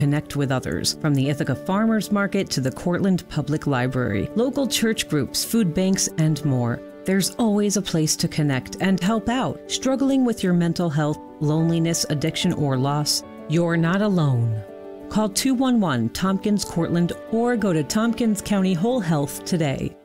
connect with others. From the Ithaca Farmers Market to the Cortland Public Library, local church groups, food banks, and more. There's always a place to connect and help out. Struggling with your mental health, loneliness, addiction, or loss? You're not alone. Call 211-TOMPKINS-CORTLAND or go to Tompkins County Whole Health today.